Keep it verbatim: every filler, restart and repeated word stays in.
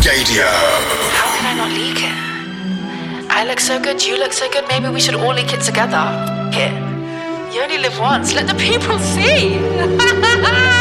Radio. How can I not leak it? I look so good, you look so good, maybe we should all leak it together. Here. You only live once, let the people see.